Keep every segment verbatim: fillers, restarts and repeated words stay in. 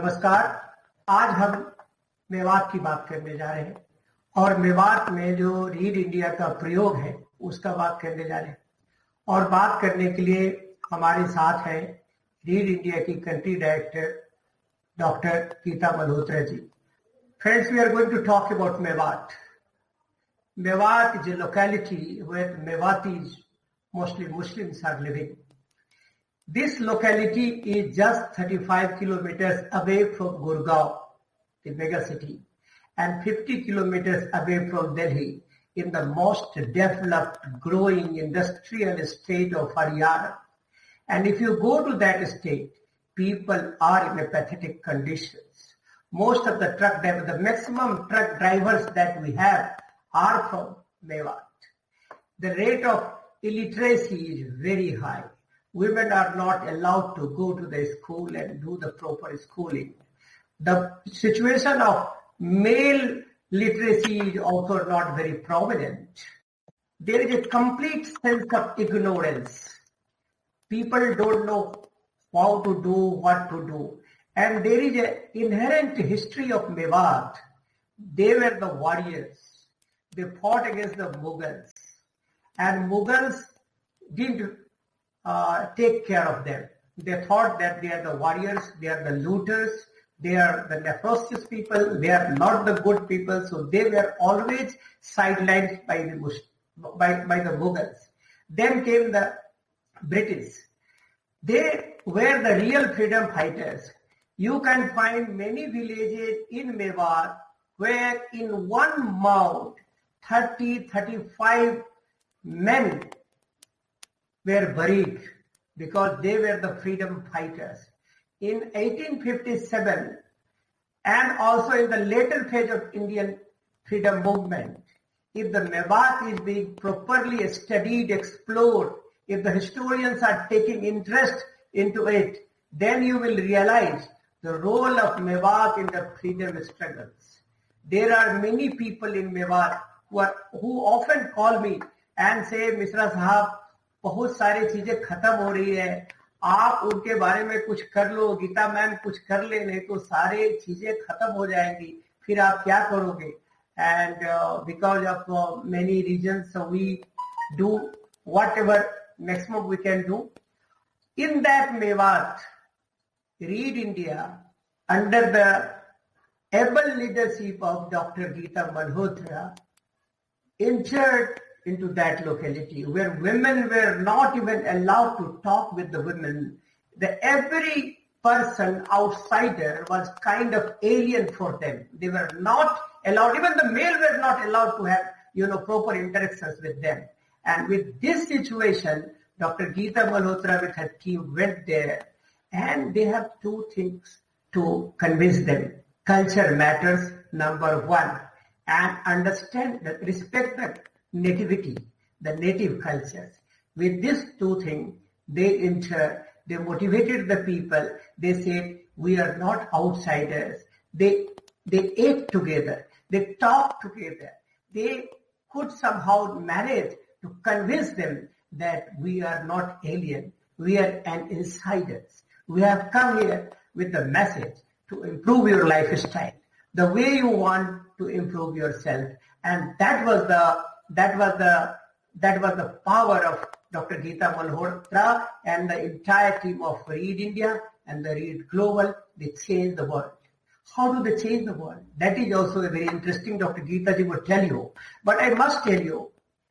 नमस्कार। आज हम मेवात की बात करने जा रहे हैं और मेवात में जो रीड इंडिया का प्रयोग है उसका बात करने जा रहे हैं। और बात करने के लिए हमारे साथ है रीड इंडिया की country director doctor Gita Malhotra ji. Friends, we are going to talk about Mewat. Mewat is a locality where Mewatis, mostly Muslims, are living. This locality is just thirty-five kilometers away from Gurgaon, the mega city, and fifty kilometers away from Delhi in the most developed, growing industrial state of Haryana. And if you go to that state, people are in a pathetic conditions. Most of the truck drivers, the maximum truck drivers that we have are from Mewat. The rate of illiteracy is very high. Women are not allowed to go to the school and do the proper schooling. The situation of male literacy is also not very prominent. There is a complete sense of ignorance. People don't know how to do, what to do. And there is an inherent history of Mewat. They were the warriors. They fought against the Mughals. And Mughals didn't uh, take care of them. They thought that they are the warriors, they are the looters, they are the nefarious people, they are not the good people. So they were always sidelined by the, by, by the Mughals. Then came the British. They were the real freedom fighters. You can find many villages in Mewat where in one mound, thirty, thirty-five men were buried because they were the freedom fighters. In eighteen fifty-seven and also in the later phase of Indian freedom movement, if the Mewat is being properly studied, explored, if the historians are taking interest into it, then you will realize the role of Mewat in the freedom struggles. There are many people in Mewat who, are, who often call me and say, Misra Sahab, बहुत सारी चीजें खत्म हो रही है, आप उनके बारे में कुछ कर लो, गीता मैम कुछ कर ले, नहीं तो सारे चीजें खत्म हो जाएंगी, फिर आप क्या करोगे? And uh, because of uh, many reasons, so we do whatever maximum we can do. In that Mewat, Read India, under the able leadership of Doctor Gita Malhotra, entered into that locality where women were not even allowed to talk with the women. The every person outsider was kind of alien for them. They were not allowed, even the male were not allowed to have, you know, proper interactions with them. And with this situation, Doctor Gita Malhotra with her team went there, and they have two things to convince them. Culture matters, number one, and understand, that respect the nativity, the native cultures. With these two things, they enter, they motivated the people. They said, we are not outsiders. They, they ate together. They talked together. They could somehow manage to convince them that we are not alien. We are an insiders. We have come here with the message to improve your lifestyle, the way you want to improve yourself. And that was the that was the that was the power of Doctor Gita Malhotra and the entire team of Read India and the Read Global. They changed the world. How do they change the world? That is also a very interesting, Doctor Gita ji would tell you. But I must tell you,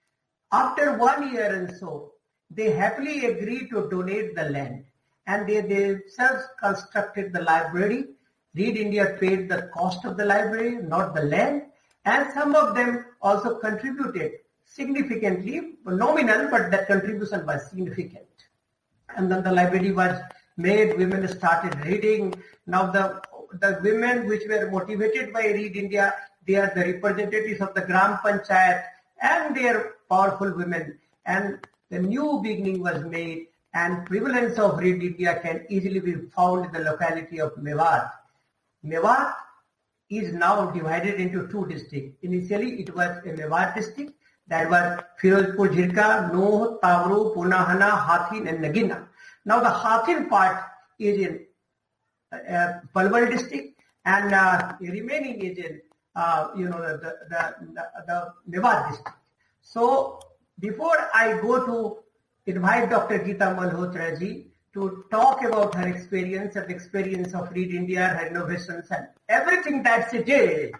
after one year and so, they happily agreed to donate the land. And they themselves constructed the library. Read India paid the cost of the library, not the land. And some of them also contributed significantly, nominal, but that contribution was significant. And then the library was made, women started reading. Now the, the women which were motivated by Read India, they are the representatives of the Gram Panchayat, and they are powerful women. And the new beginning was made, and prevalence of Read India can easily be found in the locality of Mewat. Mewat is now divided into two districts. Initially, it was a Mewat district. That was Firozpur, Jhirka, Noh, Tawru, Punahana, Hathin, and Nagina. Now the Hathin part is in uh, Palwal district, and uh, remaining is in uh, you know the the, the the Mewat district. So before I go to invite Doctor Geeta Malhotra ji to talk about her experience and the experience of Read India, her innovations, and everything that she did.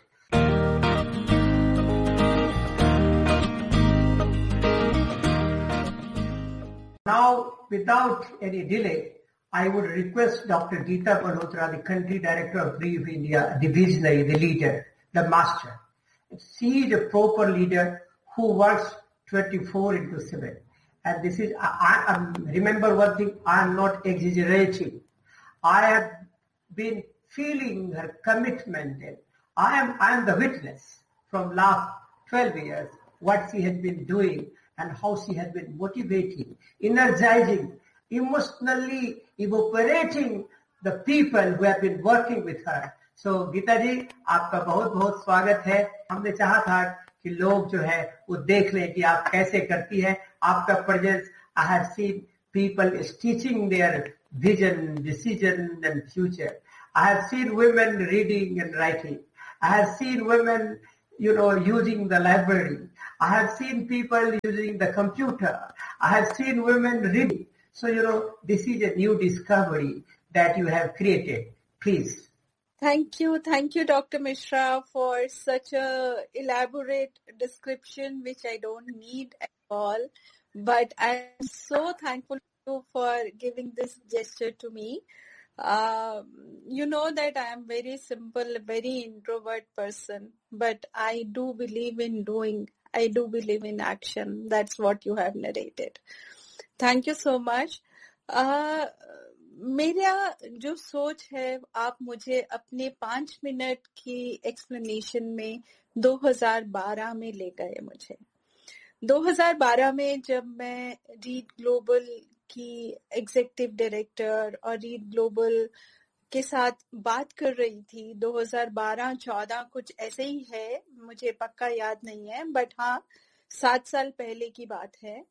Now, without any delay, I would request Doctor Geeta Malhotra, the Country Director of Read India, the visionary, the leader, the master. She is a proper leader who works twenty-four into seven. And this is, I, I remember one thing, I am not exaggerating. I have been feeling her commitment. And I am, I am the witness from last twelve years, what she has been doing and how she has been motivating, energizing, emotionally evaporating the people who have been working with her. So Gita जी, आपका बहुत बहुत स्वागत है. हमने चाहा था कि लोग जो है वो देख लें कि आप कैसे करती है. आपका presence, I have seen people stitching their vision, decision and future. I have seen women reading and writing. I have seen women, you know, using the library. I have seen people using the computer. I have seen women reading. So, you know, this is a new discovery that you have created. Please. Thank you. Thank you, Doctor Mishra, for such a elaborate description, which I don't need at all. But I'm so thankful to you for giving this gesture to me. Uh, you know that I am very simple, very introvert person, but I do believe in doing. I do believe in action. That's what you have narrated. Thank you so much. Uh, मेरा जो सोच है, आप मुझे अपने पांच minute की explanation में दो हज़ार बारह में ले गए. मुझे दो हज़ार बारह में जब मैं रीड ग्लोबल की एग्जीक्यूटिव डायरेक्टर और रीड ग्लोबल के साथ बात कर रही थी, दो हज़ार बारह चौदह कुछ ऐसे ही है, मुझे पक्का याद नहीं है, बट हाँ सात साल पहले की बात है.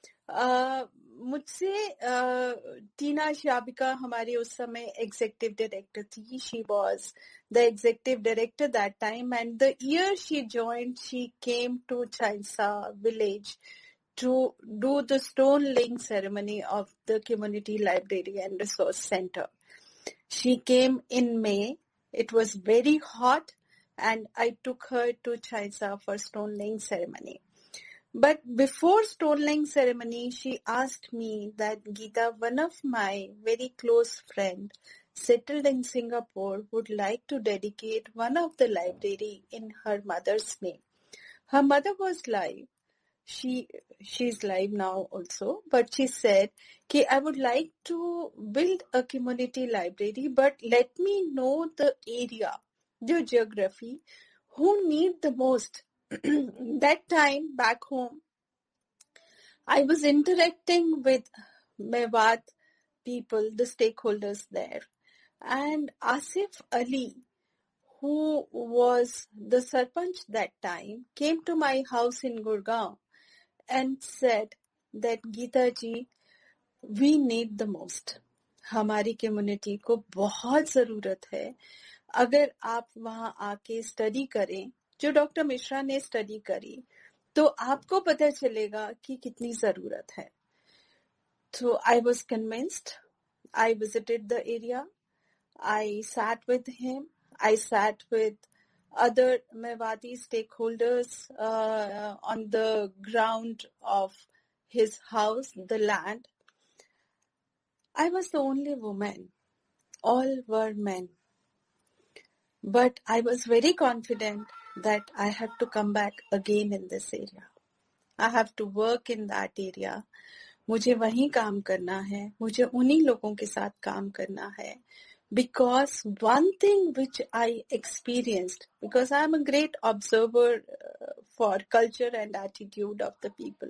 Uh, मुझसे uh, टीना शाबिका हमारी उस समय एग्जीक्यूटिव डायरेक्टर थी. She was the executive director that time, and the year she joined she came to चाइसा village to do the stone laying ceremony of the community library and resource center. She came in May. It was very hot, and I took her to Chaisa for stone laying ceremony. But before stone laying ceremony, she asked me that, Geeta, one of my very close friend settled in Singapore would like to dedicate one of the library in her mother's name. Her mother was live. She she's live now also, but she said, "Okay, I would like to build a community library, but let me know the area, the geography, who need the most." That time back home, I was interacting with Mewat people, the stakeholders there, and Asif Ali, who was the Sarpanch that time, came to my house in Gurgaon and said that, Geeta ji, we need the most. हमारी community को बहुत ज़रूरत है. अगर आप वहाँ आके study करें, जो डॉक्टर मिश्रा ने स्टडी करी, तो आपको पता चलेगा कि कितनी ज़रूरत है. So I was convinced. I visited the area. I sat with him. I sat with other Mewati stakeholders uh, on the ground of his house, the land. I was the only woman. All were men. But I was very confident that I have to come back again in this area. I have to work in that area. मुझे वहीं काम करना है. मुझे उन्हीं लोगों के साथ काम करना है. Because one thing which I experienced, because I am a great observer uh, for culture and attitude of the people,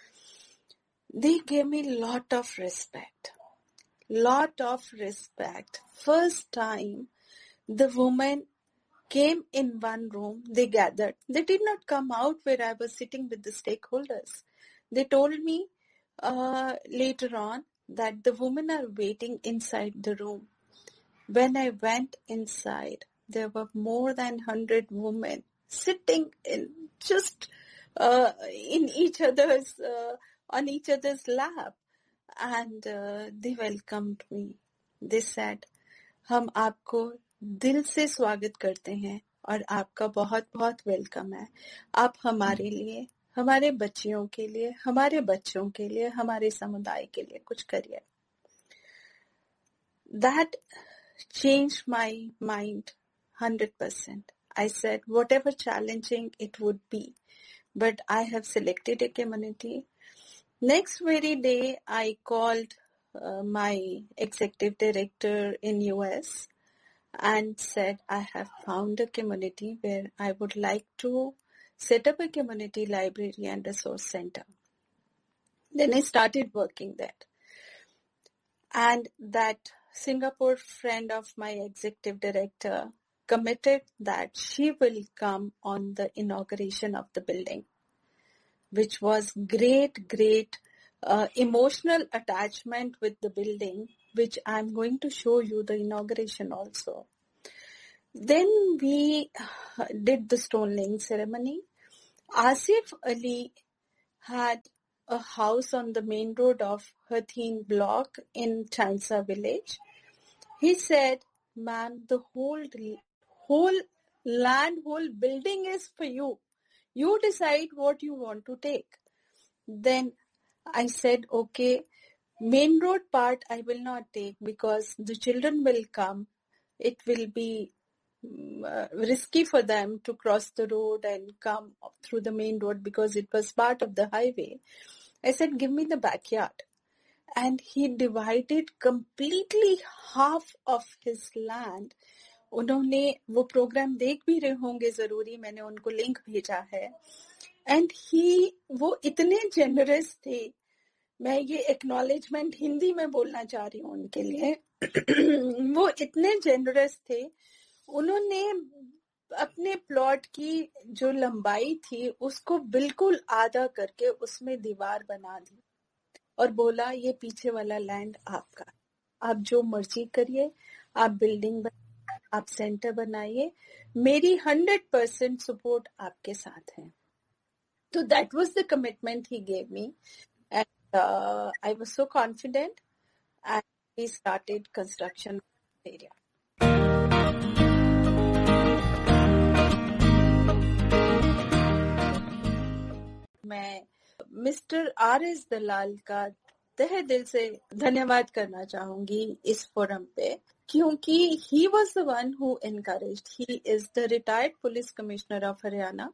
they gave me lot of respect. Lot of respect. First time, the women came in one room, they gathered. They did not come out where I was sitting with the stakeholders. They told me uh, later on that the women are waiting inside the room. When I went inside, there were more than one hundred women sitting in just uh, in each other's uh, on each other's lap, and uh, they welcomed me. They said, हम आपको दिल से स्वागत करते हैं और आपका बहुत बहुत वेलकम है. आप हमारे लिए, हमारे बच्चियों के लिए, हमारे बच्चों के लिए, हमारे समुदाय के लिए कुछ करिए. That changed my mind one hundred percent. I said, whatever challenging it would be, but I have selected a community. Next very day, I called uh, my executive director in U S and said, I have found a community where I would like to set up a community library and resource center. Then I started working there. And that Singapore friend of my executive director committed that she will come on the inauguration of the building, which was great, great uh, emotional attachment with the building, which I'm going to show you the inauguration also. Then we did the stone laying ceremony. Asif Ali had a house on the main road of Hatheen block in Chansa village. He said, ma'am, the whole, whole land, whole building is for you. You decide what you want to take. Then I said, okay, main road part I will not take because the children will come. It will be uh, risky for them to cross the road and come through the main road because it was part of the highway. I said, give me the backyard. And he divided completely half of his land. उन्होंने वो programme देख भी रहे होंगे जरूरी, मैंने उनको link भेजा है. एंड ही वो इतने जेनरस थे. मैं ये एक्नॉलेजमेंट हिंदी में बोलना चाह रही हूँ उनके लिए. वो इतने जेनरस थे. उन्होंने अपने प्लॉट की जो लंबाई थी उसको बिल्कुल आधा करके उसमें दीवार बना दी और बोला ये पीछे वाला लैंड आपका, आप जो मर्जी करिए, आप बिल्डिंग बनाइए, आप सेंटर बनाइए, मेरी हंड्रेड परसेंट सपोर्ट आपके साथ है. तो that was the commitment he gave me and I was so confident and we started construction area. मैं मिस्टर आर एस दलाल का तहे दिल से धन्यवाद करना चाहूंगी इस फोरम पे, क्योंकि he was the one who encouraged. He is the retired police commissioner of Haryana.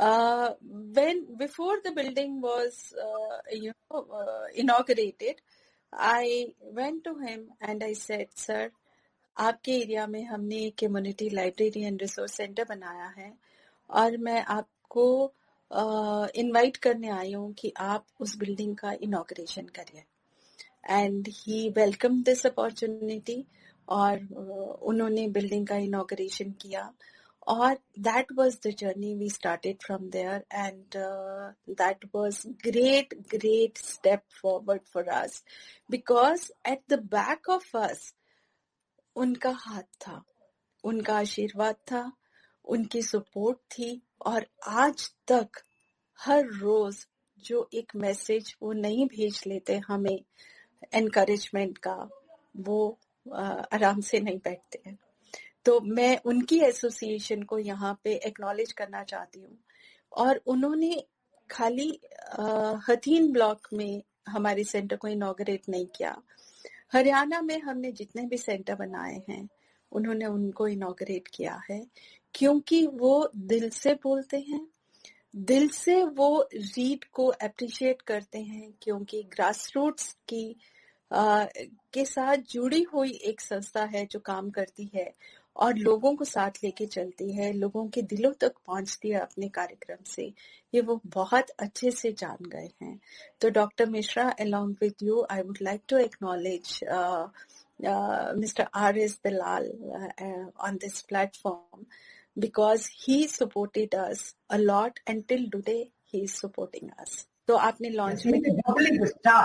When before the building was you know inaugurated, I went to him and I said, sir, आपके एरिया में हमने एक community library and resource centre बनाया है और मैं आपको invite uh, करने आई हूँ कि आप उस बिल्डिंग का इनॉग्रेशन करिए. And he welcome this opportunity और uh, उन्होंने बिल्डिंग का इनॉग्रेशन किया और that was the journey we started from there and that was great great step forward for us because at the back of us उनका हाथ था, उनका आशीर्वाद था, उनकी सपोर्ट थी और आज तक हर रोज जो एक मैसेज वो नहीं भेज लेते हमें एनकरेजमेंट का, वो आ, आराम से नहीं बैठते हैं. तो मैं उनकी एसोसिएशन को यहाँ पे एक्नॉलेज करना चाहती हूँ. और उन्होंने खाली हथीन ब्लॉक में हमारे सेंटर को इनॉग्रेट नहीं किया, हरियाणा में हमने जितने भी सेंटर बनाए हैं उन्होंने उनको इनॉग्रेट किया है, क्योंकि वो दिल से बोलते हैं, दिल से वो रीड को अप्रिशिएट करते हैं, क्योंकि ग्रास रूट्स की आ, के साथ जुड़ी हुई एक संस्था है जो काम करती है और लोगों को साथ लेके चलती है, लोगों के दिलों तक पहुंचती है अपने कार्यक्रम से. ये वो बहुत अच्छे से जान गए हैं. तो doctor Mishra, along with you, I would like to acknowledge uh, uh, Mister R S Dalal uh, uh, on this platform because he supported us a lot and till today he is supporting us. तो आपने launch में doubling the star.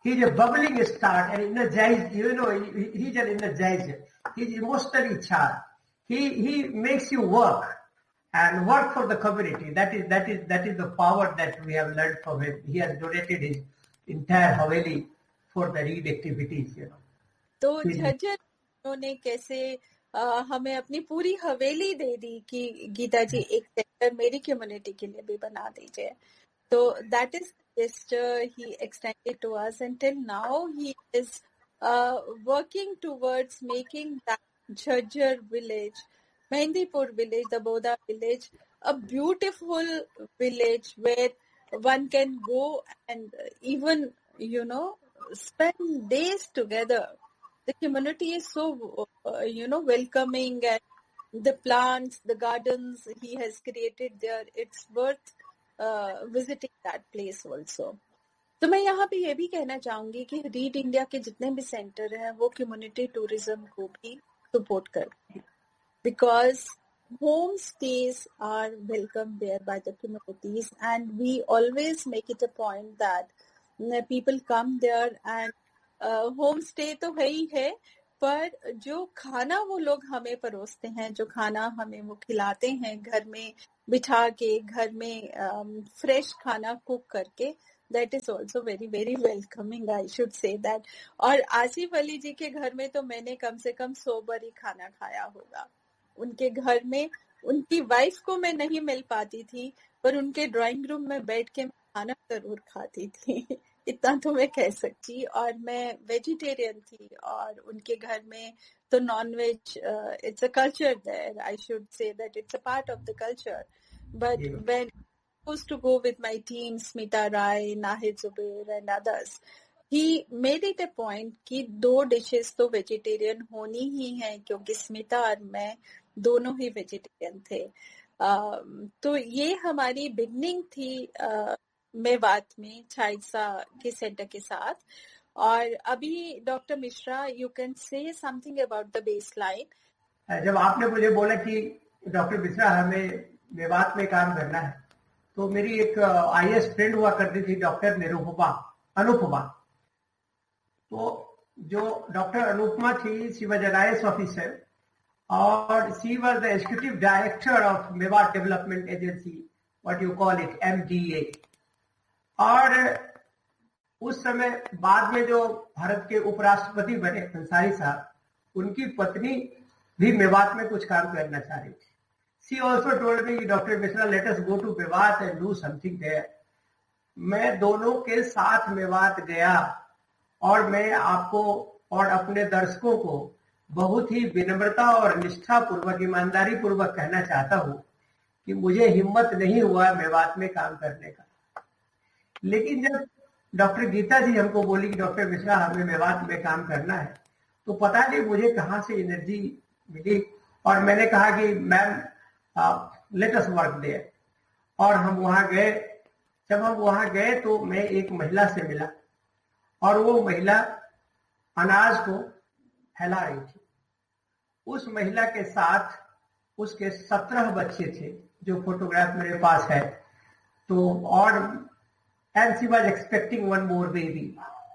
he's a bubbling start and energized, you know, he, he's an energizer. He's emotionally charged. He, he makes you work and work for the community. That is, that is, that is the power that we have learned from him. He has donated his entire Haveli for the read activities, you know. तो झज्जर उन्होंने कैसे आ, हमें अपनी पूरी हवेली दे दी कि गीता जी एक sector मेरी community के लिए भी बना दीजिए. तो that is gesture he extended to us, and till now he is uh, working towards making that Jhajjar village, Mehndipur village, the Boda village, a beautiful village where one can go and even, you know, spend days together. The community is so, uh, you know, welcoming, and the plants, the gardens he has created there, it's worth uh, visiting that place also. तो मैं यहाँ पे ये भी कहना चाहूंगी कि read India के जितने भी सेंटर हैं वो कम्युनिटी टूरिज्म को भी सपोर्ट करते हैं, because home stays are welcome there by the communities, and we always make it a point that uh, people come there and uh, home stay तो है ही है, पर जो खाना वो लोग हमें परोसते हैं, जो खाना हमें वो खिलाते हैं घर में बिठा के, घर में फ्रेश um, खाना कुक करके, that is also very very welcoming, I should say that. और आसिफ अली जी के घर में तो मैंने कम से कम सौ बार ही खाना खाया होगा. उनके घर में उनकी वाइफ को मैं नहीं मिल पाती थी, पर उनके ड्राइंग रूम में बैठ के मैं खाना जरूर खाती थी. इतना तो मैं कह सकती. और मैं वेजिटेरियन थी, और उनके घर में तो non veg, it's a culture there, I should say that it's a part of the culture. But when I used to go with my team, Smita Rai, Nahid Zubair and others, he made it a point कि दो dishes तो vegetarian होनी ही है, क्योंकि स्मिता और मैं दोनों ही vegetarian थे. uh, तो ये हमारी बिगनिंग थी uh, मेवात में छाइसा के सेंटर के साथ. और अभी doctor Mishra, you can say something about the base line. जब आपने मुझे बोला कि डॉक्टर मिश्रा हमें मेवात में काम करना है, तो मेरी एक आई एस फ्रेंड हुआ करती थी, डॉक्टर निरुपमा अनुपमा. तो जो डॉक्टर अनुपमा थी, she was an I S officer, और she was the executive director of Mewat development agency, what you call it, M D A. और उस समय बाद में जो भारत के उपराष्ट्रपति बने अंसारी साहब, उनकी पत्नी भी मेवात में कुछ काम करना चाह रही थी. She also told me, Doctor Mishra, let us go to Mewat and do something there. मैं दोनों के साथ मेवात गया, और मैं आपको और अपने दर्शकों को बहुत ही विनम्रता और निष्ठा पूर्वक, ईमानदारी पूर्वक कहना चाहता हूँ कि मुझे हिम्मत नहीं हुआ मेवात में काम करने का. लेकिन जब डॉक्टर गीता जी हमको बोली कि डॉक्टर मिश्रा हमें मेवात में काम करना है, तो पता नहीं मुझे कहाँ से एनर्जी मिली, और मैंने कहा कि ma'am let us work there. और हम वहां गए. जब हम वहां गए तो मैं एक महिला से मिला, और वो महिला अनाज को फैला रही थी. उस महिला के साथ उसके सत्रह बच्चे थे, जो फोटोग्राफ मेरे पास है. तो और and she was expecting one more baby.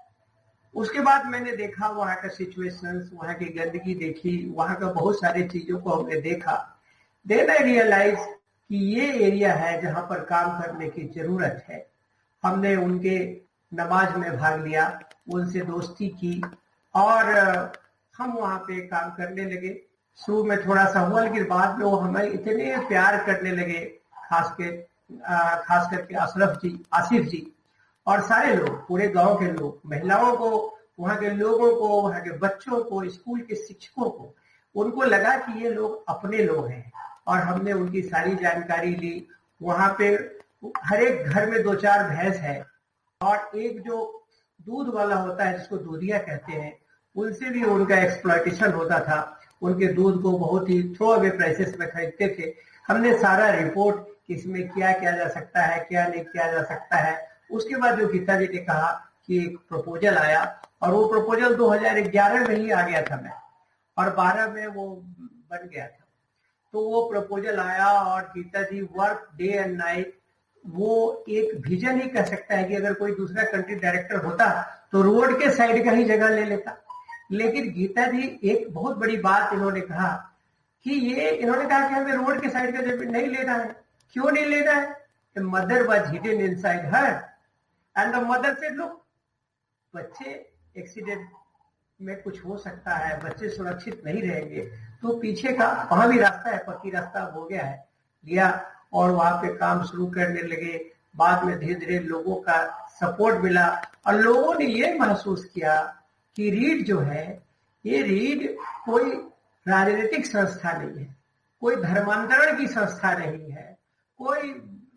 उसके बाद मैंने देखा वहां का सिचुएशंस, वहां की गंदगी देखी, वहां का बहुत सारी चीजों को हमने देखा. देन आई रियलाइज कि ये एरिया है जहां पर काम करने की जरूरत है. हमने उनके नमाज में भाग लिया, उनसे दोस्ती की, और हम वहां पे काम करने लगे. शुरू में थोड़ा सा हुआ, लेकिन बाद में वो हमें इतने प्यार करने लगे, खास के खास करके अशरफ जी, आसिफ जी, और सारे लोग, पूरे गांव के लोग, महिलाओं को, वहां के लोगों को, वहां के बच्चों को, स्कूल के शिक्षकों को, उनको लगा कि ये लोग अपने लोग हैं. और हमने उनकी सारी जानकारी ली. वहां पे हर एक घर में दो चार भैंस है, और एक जो दूध वाला होता है जिसको दूधिया कहते हैं, उनसे भी उनका एक्सप्लॉयटेशन होता था. उनके दूध को बहुत ही थ्रो अवे प्राइसेस में खरीदते थे. हमने सारा रिपोर्ट इसमें क्या किया जा सकता है, क्या नहीं किया जा सकता है. उसके बाद जो गीता जी ने कहा कि एक प्रपोजल आया, और वो प्रपोजल दो हज़ार ग्यारह में ही आ गया था मैं, और बारह में वो बन गया था. तो वो प्रपोजल आया, और गीता जी वर्क डे एंड नाइट. वो एक विजन ही कह सकता है कि अगर कोई दूसरा कंट्री डायरेक्टर होता तो रोड के साइड का ही जगह ले लेता। लेकिन गीता जी एक बहुत बड़ी बात इन्होंने कहा कि ये इन्होंने कहा कि हमें रोड के साइड का जमीन नहीं लेना है। क्यों नहीं लेना है? The mother was hidden inside her and the mother said, look, बच्चे एक्सीडेंट में कुछ हो सकता है, बच्चे सुरक्षित नहीं रहेंगे, तो पीछे का वहां भी रास्ता है, पक्की रास्ता हो गया है, लिया और वहां पे काम शुरू करने लगे। बाद में धीरे धीरे लोगों का सपोर्ट मिला और लोगों ने ये महसूस किया कि रीड जो है, ये रीड कोई राजनीतिक संस्था नहीं है, कोई धर्मांतरण की संस्था नहीं है, कोई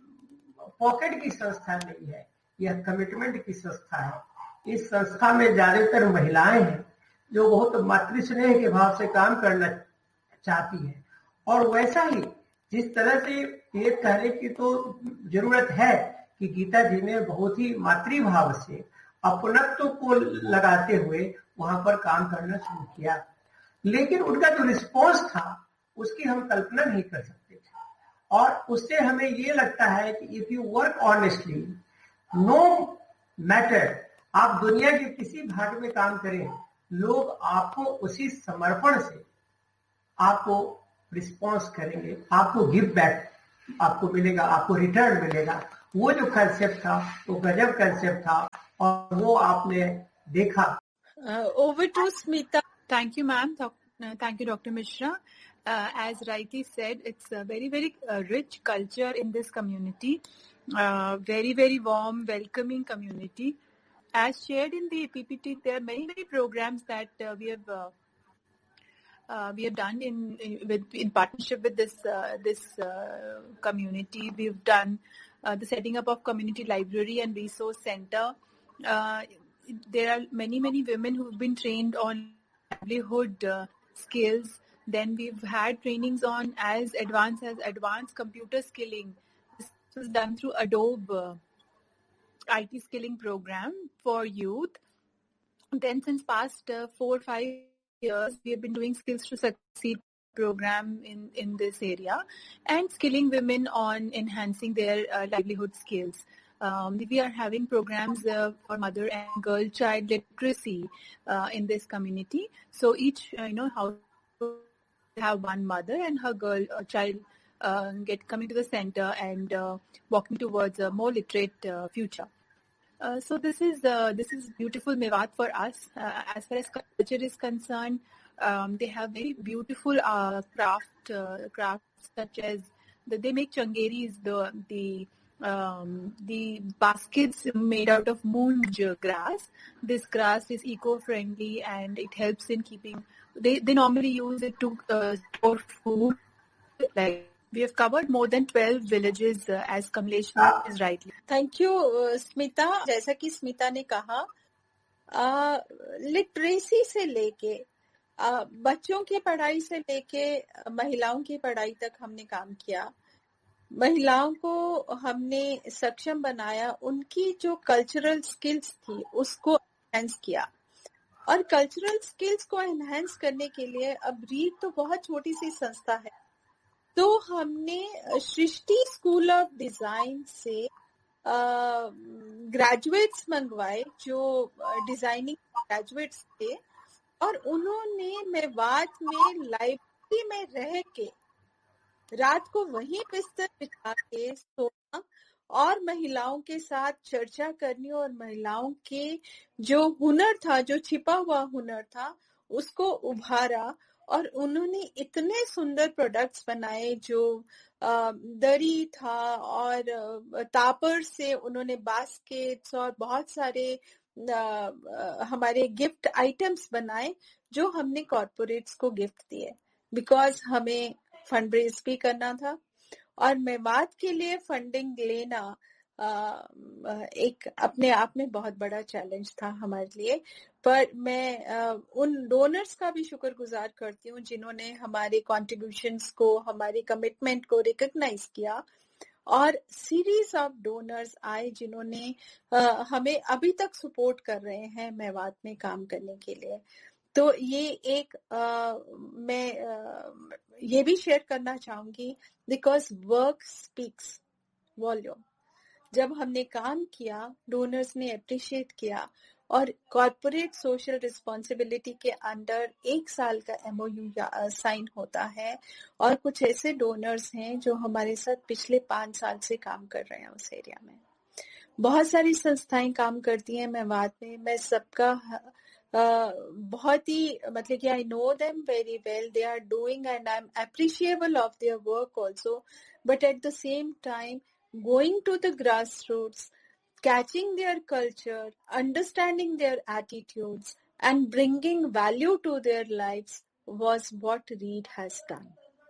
पॉकेट की संस्था नहीं है, यह कमिटमेंट की संस्था है। इस संस्था में ज्यादातर महिलाएं हैं जो बहुत मातृस्नेह के भाव से काम करना चाहती हैं। और वैसा ही जिस तरह से ये कहने की तो जरूरत है कि गीता जी ने बहुत ही मातृभाव से अपनत्व को लगाते हुए वहां पर काम करना शुरू किया, लेकिन उनका जो रिस्पॉन्स था उसकी हम कल्पना नहीं कर सकते थे। और उससे हमें ये लगता है कि if you work honestly, no matter आप दुनिया के किसी भाग में काम करें, लोग आपको उसी समर्पण से आपको रिस्पॉन्स करेंगे, आपको गिव बैक आपको मिलेगा, आपको रिटर्न मिलेगा। वो जो कंसेप्ट था वो गजब कंसेप्ट था और वो आपने देखा। Over to Smita. Thank you ma'am, thank you doctor Mishra. Uh, as rightly said, it's a very, very uh, rich culture in this community. Uh, very, very warm, welcoming community. As shared in the P P T, there are many, many programs that uh, we have uh, uh, we have done in in, with, in partnership with this uh, this uh, community. We've done uh, the setting up of community library and resource center. Uh, there are many, many women who've been trained on livelihood uh, skills. Then we've had trainings on as advanced as advanced computer skilling. This was done through Adobe uh, I T skilling program for youth. Then since past uh, four or five years, we have been doing Skills to Succeed program in, in this area and skilling women on enhancing their uh, livelihood skills. Um, we are having programs uh, for mother and girl child literacy uh, in this community. So each, uh, you know, how have one mother and her girl uh, child uh, get coming to the center and uh, walking towards a more literate uh, future. Uh, so this is uh, this is beautiful Mewat for us. Uh, as far as culture is concerned, um, they have very beautiful uh, craft uh, crafts such as the, they make changeris, the the um, the baskets made out of moonj grass. This grass is eco-friendly and it helps in keeping. They they normally use it to uh, store food. Like we have covered more than twelve villages uh, as Kamlesh is rightly. Thank you, uh, Smita. जैसा कि स्मिता ने कहा, literacy से लेके uh, बच्चों की पढ़ाई से लेके महिलाओं की पढ़ाई तक हमने काम किया। महिलाओं को हमने सक्षम बनाया, उनकी जो कल्चरल स्किल्स थी उसको एनहांस किया। और कल्चरल स्किल्स को एनहांस करने के लिए अब रीड तो बहुत छोटी सी संस्था है, तो हमने सृष्टि स्कूल ऑफ डिजाइन से ग्रेजुएट्स मंगवाए जो डिजाइनिंग ग्रेजुएट्स थे, और उन्होंने मेवात में लाइब्रेरी में रह के रात को वहीं बिस्तर बिछा के सोना और महिलाओं के साथ चर्चा करनी और महिलाओं के जो हुनर था, जो छिपा हुआ हुनर था, उसको उभारा। और उन्होंने इतने सुंदर प्रोडक्ट्स बनाए, जो दरी था और तापर से उन्होंने बास्केट्स और बहुत सारे हमारे गिफ्ट आइटम्स बनाए जो हमने कॉर्पोरेट्स को गिफ्ट दिए, बिकॉज हमें फंड रेज भी करना था। और मेवात के लिए फंडिंग लेना एक अपने आप में बहुत बड़ा चैलेंज था हमारे लिए। पर मैं उन डोनर्स का भी शुक्रगुजार करती हूँ जिन्होंने हमारे कॉन्ट्रीब्यूशंस को, हमारे कमिटमेंट को रिकॉग्नाइज किया, और सीरीज ऑफ डोनर्स आए जिन्होंने हमें अभी तक सपोर्ट कर रहे हैं मेवात में काम करने के लिए। तो ये एक आ, मैं आ, ये भी शेयर करना चाहूंगी, बिकॉज वर्क स्पीक्स वॉल्यूम। जब हमने काम किया, डोनर्स ने अप्रिशिएट किया, और कॉर्पोरेट सोशल रिस्पॉन्सिबिलिटी के अंडर एक साल का एमओयू साइन होता है। और कुछ ऐसे डोनर्स हैं जो हमारे साथ पिछले पांच साल से काम कर रहे हैं उस एरिया में। बहुत सारी संस्थाएं काम करती हैं मेवात में। मैं सबका Uh, बहुत ही मतलब कि I know them very well. They are doing and I'm appreciable of their work also. But at the same time, going to the grassroots, catching their culture, understanding their attitudes, and bringing value to their lives was what READ has done.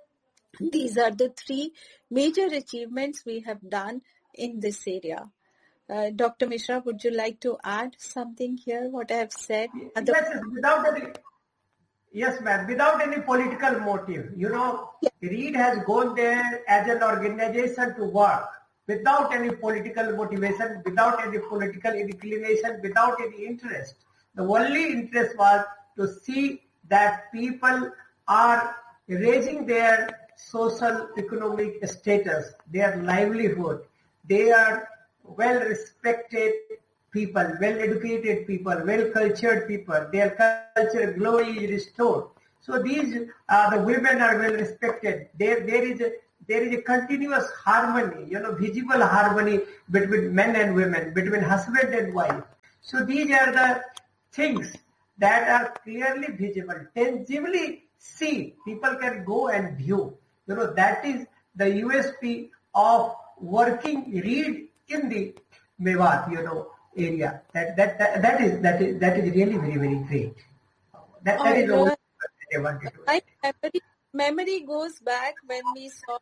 These are the three major achievements we have done in this area. Uh, Doctor Mishra, would you like to add something here, what I have said? Other- yes, without any, yes, ma'am, without any political motive. You know, yes. READ has gone there as an organization to work without any political motivation, without any political inclination, without any interest. The only interest was to see that people are raising their social economic status, their livelihood. They are well-respected people, well-educated people, well-cultured people. Their culture glory is restored. So these, uh, the women are well-respected. There, there is a, there is a continuous harmony, you know, visible harmony between men and women, between husband and wife. So these are the things that are clearly visible, tangibly see. People can go and view. You know, that is the U S P of working READ in the Mewat, you know, area. That that that, that is that is that is really very very great. That, that is all I wanted to say. Memory, memory goes back when we saw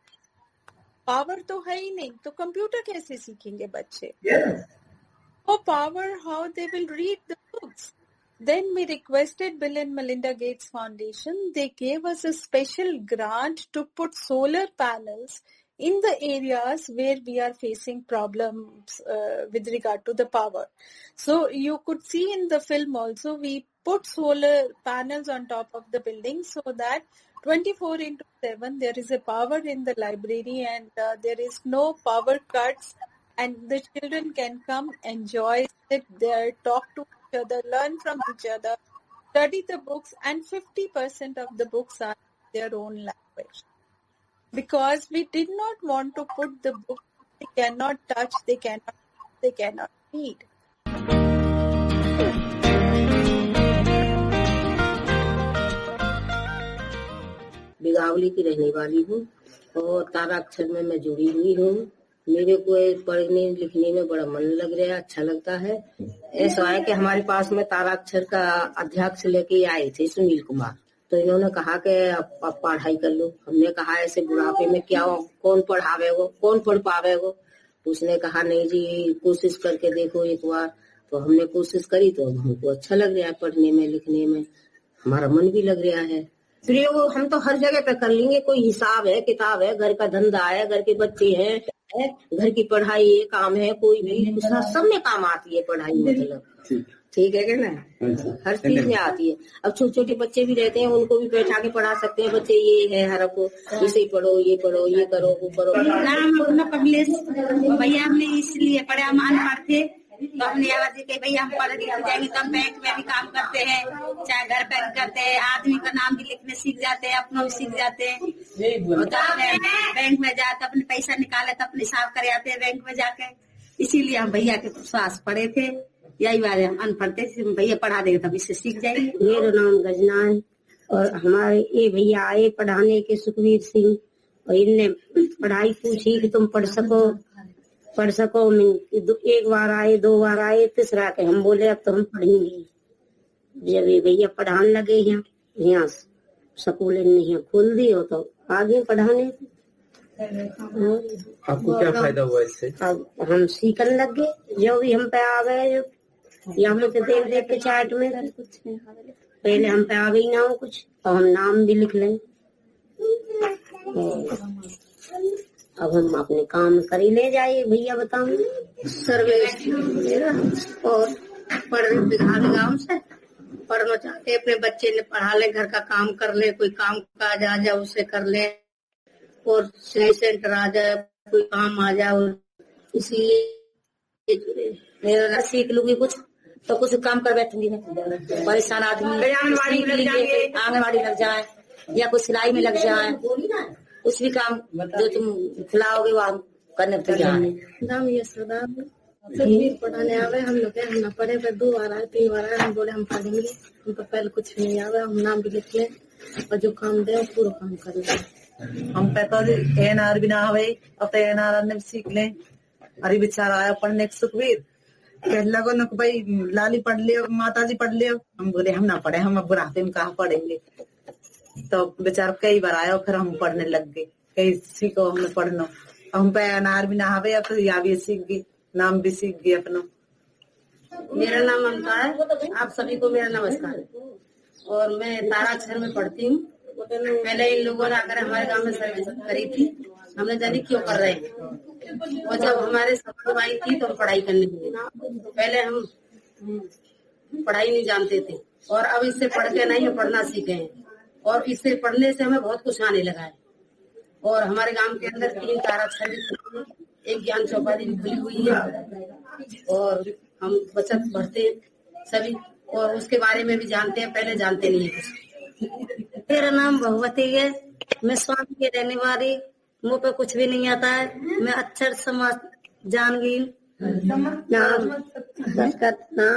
power तो है ही नहीं, तो computer कैसे सीखेंगे बच्चे? Yes. For power, how they will read the books. Then we requested Bill and Melinda Gates Foundation. They gave us a special grant to put solar panels in the areas where we are facing problems uh, with regard to the power. So you could see in the film also, we put solar panels on top of the building so that twenty-four into seven there is a power in the library and uh, there is no power cuts, and the children can come, enjoy, sit there, talk to each other, learn from each other, study the books, and fifty percent of the books are their own language. Because we did not want to put the book they cannot touch, they cannot, they cannot read. बिगावली की रहने वाली हूँ और ताराक्षर में मैं जुड़ी हुई हूँ। मेरे को पढ़ने लिखने में बड़ा मन लग रहा है, अच्छा लगता है। ऐसा है कि हमारे पास में ताराक्षर का अध्यक्ष लेके आए थे सुनील कुमार, तो इन्होंने कहा कि आप पढ़ाई कर लो। हमने कहा ऐसे बुढ़ापे में क्या कौन पढ़ावेगो, कौन पढ़ पावेगो? उसने कहा नहीं जी कोशिश करके देखो एक बार। तो हमने कोशिश करी तो हमको अच्छा लग रहा है, पढ़ने में लिखने में हमारा मन भी लग रहा है। प्रयोग हम तो हर जगह पे कर लेंगे, कोई हिसाब है, किताब है, घर का धंधा है, घर के बच्चे हैं, घर की पढ़ाई है, काम है, कोई भी सब में काम आती है पढ़ाई। मतलब ठीक है क्या ना, हर चीज में आती है। अब छोटे छोटे बच्चे भी रहते हैं, उनको भी बैठा के पढ़ा सकते हैं। बच्चे ये है हर को इसे पढ़ो, ये पढ़ो, ये करो, वो करो। नाम अपना कमलेश भैया, हमने इसलिए पढ़े, हम अनपढ़ थे तो हमने आवाज दी कि भैया हम पढ़ लिख जाएंगे तो हम बैंक में भी काम करते हैं, चाहे घर पे करते हैं, आदमी का नाम भी लिखने सीख जाते हैं, अपना भी सीख जाते हैं। तो अपने बैंक में जाते अपने पैसा निकाले तो अपने हिसाब कर आते हैं बैंक में जाके। इसीलिए हम भैया के पास पढ़े थे। यही बात है, हम अनपढ़ थे, भैया पढ़ा देंगे तब इससे सीख जाएंगे। मेरा नाम गजना है और हमारे ये भैया आए पढ़ाने के सुखवीर सिंह, और इनने पढ़ाई पूछी कि तुम पढ़ सको पढ़ सको एक बार आए, दो बार आए, तीसरा के हम बोले अब तो हम पढ़ेंगे। जब ये भैया पढ़ाने लगे यहाँ यहाँ स्कूल यहाँ खोल दी हो तो आगे पढ़ाने। आपको क्या फायदा हुआ इससे? अब हम सीखने लग गए, जो भी हम पे आ गए, यहाँ से देख देख के चार्ट में पहले हम पे आ गई ना हो कुछ, तो हम नाम भी लिख लें। अब हम अपने काम कर ही ले जाइए। भैया बताओ सर्विस और पढ़ने बिघा गाँव से पढ़ना चाहते, अपने बच्चे ने पढ़ा ले, घर का काम कर ले, कोई काम काज आ जाए उसे कर ले, और सेंटर आ जाए, कोई काम आ जाए, इसलिए सीख लूंगी कुछ। तो कुछ काम कर बैठूंगी मैं। परेशान आदमी आंगनबाड़ी में लग जाए, आंगनबाड़ी लग जाए या कुछ सिलाई में लग जाए, कुछ भी काम जो तुम खिलाओगे वो हम करने तो जाए। नाम ये सदा भी पढ़ाने आवे, हम लोग हम न पढ़े पे दो बार आए तीन बार आए, हम बोले हम पढ़ेंगे, हमको पहले कुछ नहीं आवे, हम नाम भी लिख ले और जो काम दे पूरा काम कर ले। हम पे तो एन आर भी ना आवे, अब तो एन आर ने सीख ले। अरे बेचारा आया पढ़ने सुखवीर, पहला को न भाई लाली पढ़ लियो, माता जी पढ़ लियो, हम बोले हम ना पढ़े, हम अब बुढ़ापे में कहाँ पढ़ेंगे। तो बेचारा कई बार आया, फिर हम पढ़ने लग गए, कई सीखो हमने पढ़ना। हम पे एन आर भी ना आवे, अब तो या भी सीख गई, नाम भी सीख गई अपना। मेरा नाम ममता है, आप सभी को मेरा नमस्कार। और मैं ताराक्षर में पढ़ती हूँ। पहले इन लोगों ने आकर हमारे गांव में सर्विस करी थी, हमने जानी क्यों कर रहे हैं। और जब हमारे सब आई थी तो हम पढ़ाई करने लगे। पहले हम पढ़ाई नहीं जानते थे और अब इससे पढ़ के नहीं हम पढ़ना सीखे हैं और इससे पढ़ने से हमें बहुत कुछ आने लगा है। और हमारे गांव के अंदर तीन ताराक्षर भी, एक ज्ञान चौपाटी भी खुली हुई है और हम बचत पढ़ते हैं सभी और उसके बारे में भी जानते हैं, पहले जानते नहीं है कुछ। मेरा नाम भगवती है, मैं स्वामी की रहने वाली, मुँह पे कुछ भी नहीं आता है, मैं अक्षर समाज जान गई। नाम